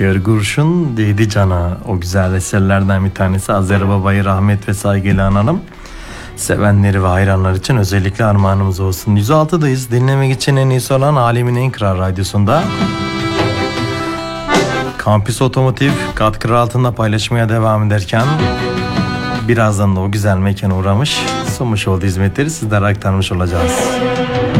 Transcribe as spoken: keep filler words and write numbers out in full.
Kör kurşun değdi cana. O güzel eserlerden bir tanesi. Azeri Baba'yı rahmet ve saygıyla analım. Sevenleri ve hayranlar için özellikle armağanımız olsun. yüz altıdayız. Dinlemek için en iyisi olan Alemin en kral radyosunda. Kampüs Otomotiv katkıları altında paylaşmaya devam ederken birazdan da o güzel mekana uğramış, sunmuş olduğu hizmetleri sizlere aktarmış olacağız.